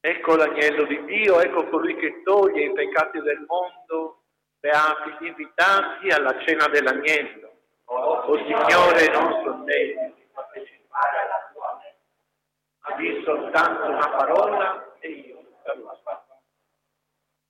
Ecco l'agnello di Dio, ecco colui che toglie i peccati del mondo, beati gli invitati alla cena dell'agnello. O Signore, non sono degno di partecipare alla tua messa. Ma di soltanto una parola e io sarò